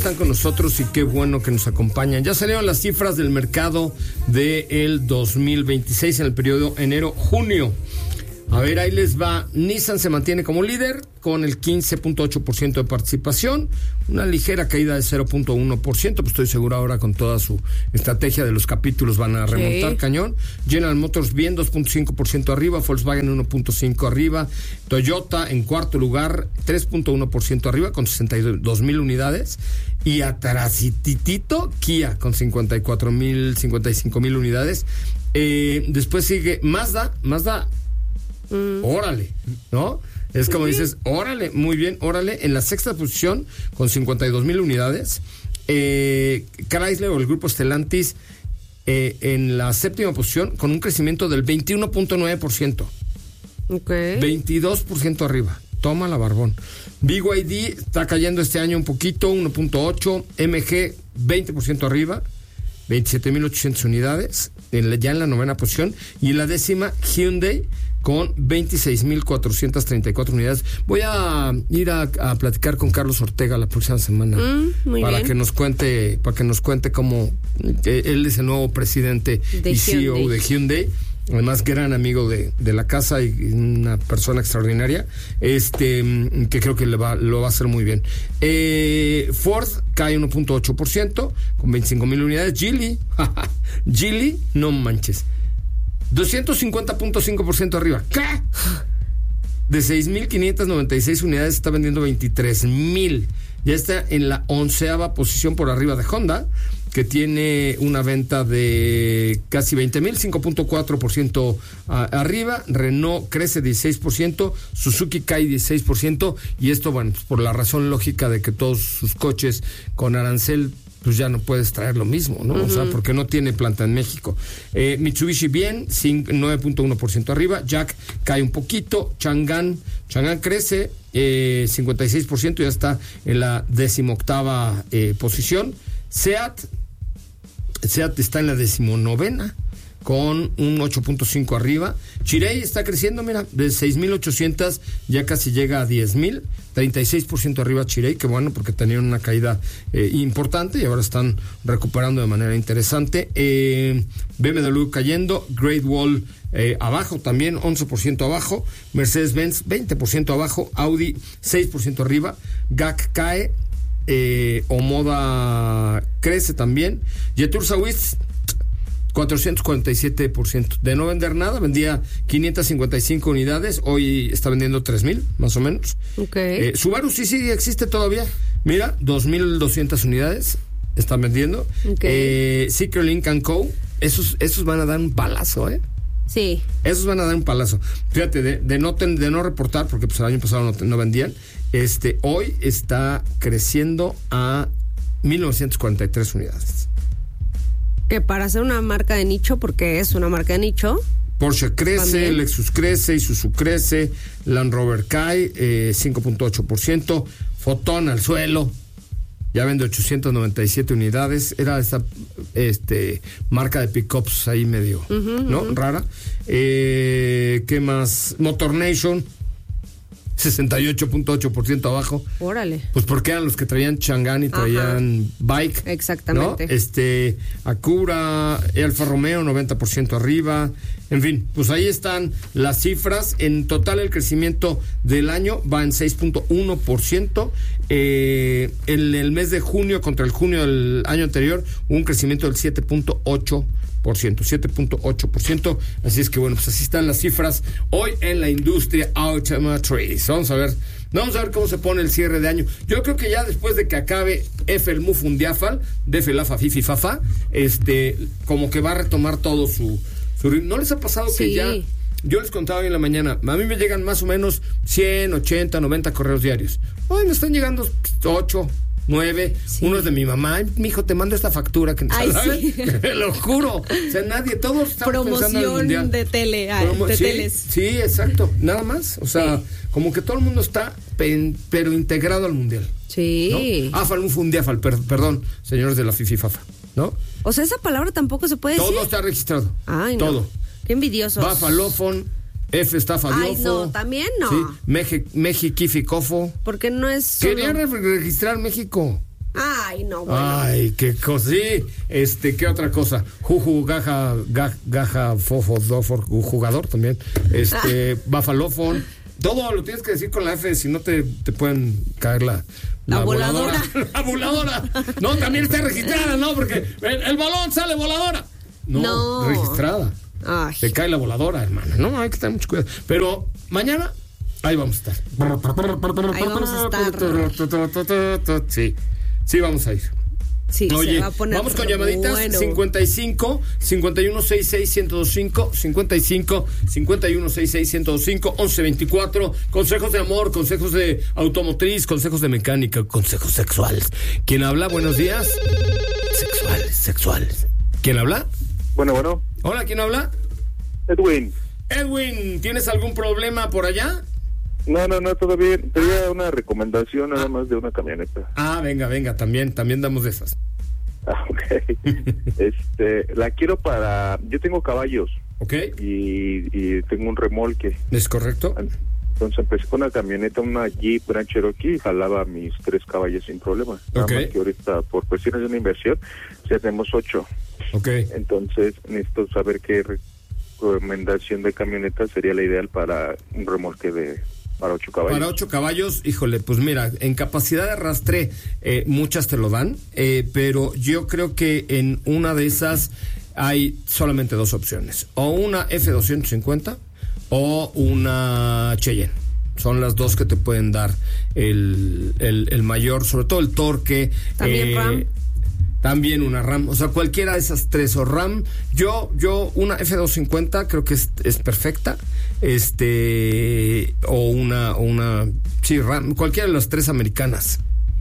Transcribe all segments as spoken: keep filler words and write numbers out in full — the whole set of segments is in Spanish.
están con nosotros y qué bueno que nos acompañan. Ya salieron las cifras del mercado del dos mil veintiséis en el periodo enero-junio. A ver, ahí les va. Nissan se mantiene como líder con el quince punto ocho por ciento de participación, una ligera caída de cero punto uno por ciento, pues estoy seguro ahora con toda su estrategia de los capítulos van a remontar, sí. Cañón. General Motors bien, dos punto cinco por ciento arriba, Volkswagen uno punto cinco por ciento arriba, Toyota en cuarto lugar, tres punto uno por ciento arriba con sesenta y dos mil unidades, y atrasititito Kia con cincuenta y cuatro mil, cincuenta y cinco mil unidades. Eh, después sigue Mazda, Mazda Mm. Órale, ¿no? Es como sí. dices, órale, muy bien, órale. En la sexta posición, con cincuenta y dos mil unidades. Eh, Chrysler o el grupo Stellantis eh, en la séptima posición, con un crecimiento del veintiuno punto nueve por ciento. Ok. veintidós por ciento arriba. Toma la barbón. B Y D está cayendo este año un poquito, uno punto ocho. M G, veinte por ciento arriba. veintisiete mil ochocientas unidades, en la, ya en la novena posición. Y en la décima, Hyundai, con veintiséis mil cuatrocientas treinta y cuatro unidades. Voy a ir a, a platicar con Carlos Ortega la próxima semana mm, muy para bien. que nos cuente, para que nos cuente cómo eh, él es el nuevo presidente de y C E O Hyundai. de Hyundai. Además, gran amigo de, de la casa y una persona extraordinaria, este que creo que le va, lo va a hacer muy bien. Eh, Ford cae uno punto ocho por ciento con veinticinco mil unidades. Geely, Geely, no manches, doscientos cincuenta punto cinco por ciento arriba. ¿Qué? De seis mil quinientas noventa y seis unidades está vendiendo veintitrés mil. Ya está en la onceava posición por arriba de Honda, que tiene una venta de casi veinte mil, cinco punto cuatro por ciento a, arriba. Renault crece dieciséis por ciento, Suzuki cae dieciséis por ciento, y esto, bueno, pues por la razón lógica de que todos sus coches con arancel, pues ya no puedes traer lo mismo, ¿no? Uh-huh. O sea, porque no tiene planta en México. Eh, Mitsubishi bien, nueve punto uno por ciento arriba. Jack cae un poquito. Chang'an, Chang'an crece eh, cincuenta y seis por ciento, ya está en la decimoctava eh, posición. Seat, Seat está en la decimonovena con un ocho punto cinco arriba. Chery está creciendo, mira, de seis mil ochocientos ya casi llega a diez mil, treinta y seis por ciento arriba Chery, que bueno, porque tenían una caída eh, importante y ahora están recuperando de manera interesante. eh, B M W cayendo, Great Wall eh, abajo también, once por ciento abajo, Mercedes-Benz veinte por ciento abajo, Audi seis por ciento arriba, G A C cae, eh, Omoda crece también, Jetour Swiss cuatrocientos cuarenta y siete por ciento. De no vender nada, vendía quinientas cincuenta y cinco unidades, hoy está vendiendo tres mil, más o menos. Okay. Eh, Subaru sí, sí, existe todavía. Mira, dos mil doscientas unidades están vendiendo. Okay. Eh, Seeker Link and Co., esos, esos van a dar un palazo, ¿eh? Sí. Esos van a dar un palazo. Fíjate, de, de, no, ten, de no reportar, porque pues el año pasado no, no vendían, este, hoy está creciendo a mil novecientas cuarenta y tres unidades. Que para ser una marca de nicho, porque es una marca de nicho. Porsche crece, también. Lexus crece, Isuzu crece, Land Rover cae eh, cinco punto ocho por ciento, Fotón al suelo, ya vende ochocientas noventa y siete unidades, era esa este, marca de pickups ahí medio, uh-huh, ¿no? Uh-huh. Rara. Eh, ¿Qué más? Motor Nation, sesenta y ocho punto ocho por ciento abajo. Órale. Pues porque eran los que traían Chang'an y traían Ajá. Bike. Exactamente. ¿No? Este, Acura, Alfa Romeo, noventa por ciento arriba. En fin, pues ahí están las cifras. En total el crecimiento del año va en seis punto uno por ciento. Eh, en el mes de junio contra el junio del año anterior hubo un crecimiento del siete punto ocho por ciento. siete punto ocho por ciento. Así es que bueno, pues así están las cifras hoy en la industria automotriz. Vamos a ver, vamos a ver cómo se pone el cierre de año. Yo creo que ya después de que acabe F el Mufundiafal, de Felafa Fifi Fafa, este, como que va a retomar todo su, su ritmo. ¿No les ha pasado sí. que ya? Yo les contaba hoy en la mañana, a mí me llegan más o menos cien, ochenta, noventa correos diarios. Hoy me están llegando ocho, nueve, sí. Uno es de mi mamá. Mi hijo, te mando esta factura que Ay, sí. Lo juro. O sea, nadie, todos estamos promoción pensando en el mundial. de tele, ay, Promo- de sí, teles. Sí, exacto. Nada más. O sea, sí. Como que todo el mundo está, pen, pero integrado al mundial. Sí. ¿No? Afal, un fundiafal, per, perdón, señores de la Fifi Fafa, ¿no? O sea, esa palabra tampoco se puede Todo decir. Todo está registrado. Ay, no. Todo. Qué envidiosos. Va falofon. F está Fadiofo. Ay, no, también no. Sí, Meji, Meji Kifi Cofo. Porque no es solo... Quería re- registrar México. Ay, no, bueno. Ay, qué cosa. Sí, este, ¿qué otra cosa? Juju, gaja, gaja, gaja, fofo, dofor, jugador también. Este, bafalofon. Todo lo tienes que decir con la F, si no te, te pueden caer la... La, la voladora. voladora. La voladora. No, también está registrada, ¿no? Porque el, el balón sale voladora. No, no. registrada. Ay. Te cae la voladora, hermana. No, hay que tener mucho cuidado. Pero mañana, ahí vamos a estar. Ahí vamos a estar. Sí, sí vamos a ir. Sí, Oye, se va a poner vamos con llamaditas. Bueno. cincuenta y cinco, cincuenta y uno, sesenta y seis, ciento veinticinco, cincuenta y cinco, cincuenta y uno, sesenta y seis, ciento veinticinco, once veinticuatro. Consejos de amor, consejos de automotriz, consejos de mecánica, consejos sexuales. ¿Quién habla? Buenos días. Sexuales, sexuales. ¿Quién habla? Bueno, bueno. Hola, ¿quién habla? Edwin. Edwin, ¿tienes algún problema por allá? No, no, no, todo bien. Tenía una recomendación nada más de una camioneta. Ah, venga, venga, también, también damos de esas. Ah, ok. este, la quiero para... Yo tengo caballos. Ok. Y, y tengo un remolque. ¿Es correcto? Entonces empecé con una camioneta, una Jeep Grand Cherokee, y jalaba mis tres caballos sin problema. Nada Ok. más que ahorita, por cuestiones de una inversión, ya tenemos ocho. Ok. Entonces necesito saber qué recomendación de camioneta sería la ideal para un remolque de... Para ocho caballos. Para ocho caballos, híjole, pues mira, en capacidad de arrastre eh, muchas te lo dan, eh, pero yo creo que en una de esas hay solamente dos opciones, o una F doscientos cincuenta o una Cheyenne. Son las dos que te pueden dar el, el, el mayor, sobre todo el torque. También eh, RAM. También una RAM, o sea, cualquiera de esas tres, o RAM, yo, yo, una F doscientos cincuenta creo que es, es perfecta, este, o una, o una, sí, RAM, cualquiera de las tres americanas.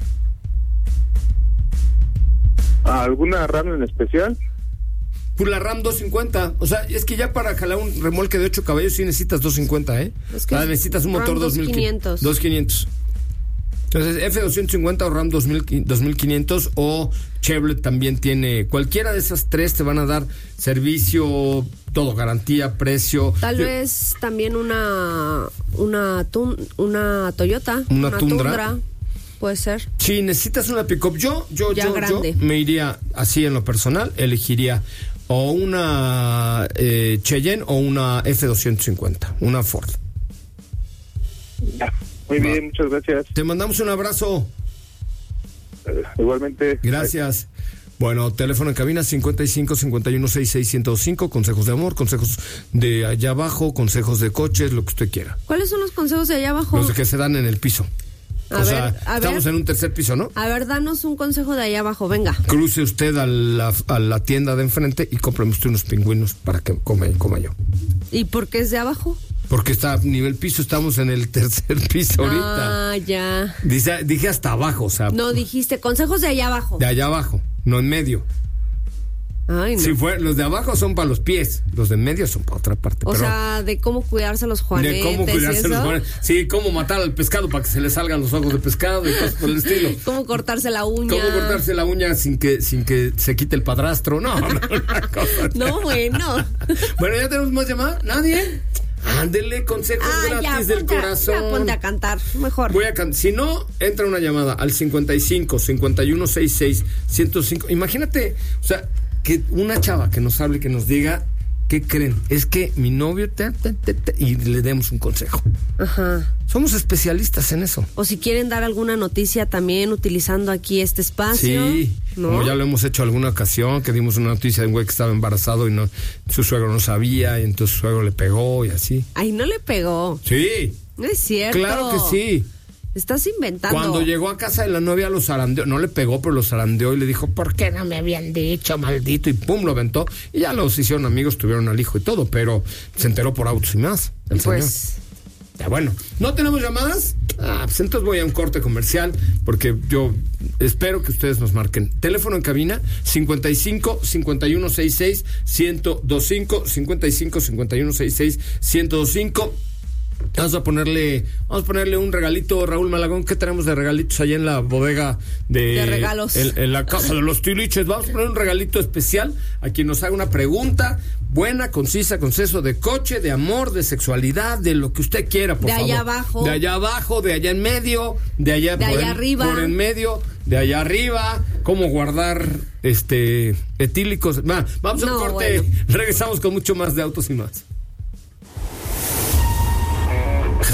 ¿Alguna RAM en especial? Pues la RAM doscientos cincuenta, o sea, es que ya para jalar un remolque de ocho caballos sí necesitas doscientos cincuenta, ¿eh? Es que o sea, necesitas un motor dos mil quinientos. dos mil quinientos. Entonces, F doscientos cincuenta o RAM dos mil, dos mil quinientos o Chevrolet también tiene. Cualquiera de esas tres te van a dar servicio, todo, garantía, precio. Tal Yo, vez también una una tun, una Toyota, una, una tundra. tundra, puede ser. Si necesitas una pick-up, yo, yo, Ya yo, grande. yo me iría así en lo personal, elegiría o una eh, Cheyenne o una F doscientos cincuenta, una Ford. Ya. Muy Va. bien, muchas gracias. Te mandamos un abrazo. Eh, igualmente. Gracias. Bueno, teléfono en cabina cincuenta y cinco, cincuenta y uno, sesenta y seis, ciento cinco, consejos de amor, consejos de allá abajo, consejos de coches, lo que usted quiera. ¿Cuáles son los consejos de allá abajo? Los de que se dan en el piso. A o ver, sea, a estamos ver. en un tercer piso, ¿no? A ver, danos un consejo de allá abajo, venga. Cruce usted a la, a la tienda de enfrente y cómpreme usted unos pingüinos para que come, coma yo. ¿Y por qué es de abajo? Porque está a nivel piso, estamos en el tercer piso ahorita. Ah, ya. Dice, dije hasta abajo, o sea. No, dijiste consejos de allá abajo. De allá abajo, no en medio. Ay, no. Si fue, los de abajo son para los pies, los de en medio son para otra parte. O pero sea, de cómo cuidarse los juanetes. de cómo cuidarse ¿y los eso? juanetes. Sí, cómo matar al pescado para que se le salgan los ojos de pescado y cosas por el estilo. Cómo cortarse la uña. Cómo cortarse la uña sin que sin que se quite el padrastro. No, no, una cosa. No, bueno. Bueno, ¿ya tenemos más llamada? ¿Nadie? Ándele, consejos Ah, ya, gratis del ponte a- corazón. ya, ponte a cantar, mejor. Voy a can- si no, entra una llamada al cincuenta y cinco, cincuenta y uno, sesenta y seis, ciento cinco. Imagínate, o sea, que una chava que nos hable, que nos diga, ¿qué creen? Es que mi novio te, te, te, te, y le demos un consejo. Ajá. Somos especialistas en eso. O si quieren dar alguna noticia también utilizando aquí este espacio. Sí, ¿no? como ya lo hemos hecho alguna ocasión, que dimos una noticia de un güey que estaba embarazado y no, su suegro no sabía, y entonces su suegro le pegó y así. Ay, no le pegó. Sí, No es cierto. claro que sí. Estás inventando. Cuando llegó a casa de la novia lo zarandeó, no le pegó, pero lo zarandeó y le dijo, ¿por qué no me habían dicho, maldito? Y pum, lo aventó. Y ya los hicieron amigos, tuvieron al hijo y todo, pero se enteró por autos y más, el Pues, señor. Ya, bueno, ¿no tenemos llamadas? Ah, pues entonces voy a un corte comercial, porque yo espero que ustedes nos marquen. Teléfono en cabina, cincuenta y cinco, cincuenta y uno, sesenta y seis, ciento veinticinco, cincuenta y cinco, cincuenta y uno, sesenta y seis, ciento veinticinco. Vamos a ponerle, vamos a ponerle un regalito, Raúl Malagón. ¿Qué tenemos de regalitos allá en la bodega de, De regalos? En, en la casa de los tiliches. Vamos a poner un regalito especial a quien nos haga una pregunta buena, concisa, conceso de coche, de amor, de sexualidad, de lo que usted quiera, por De favor. allá abajo. De allá abajo, de allá en medio, de allá, De por allá en, arriba. por en medio. de allá arriba, cómo guardar este etílicos. Va, vamos a un No, corte, bueno. regresamos con mucho más de Autos y Más.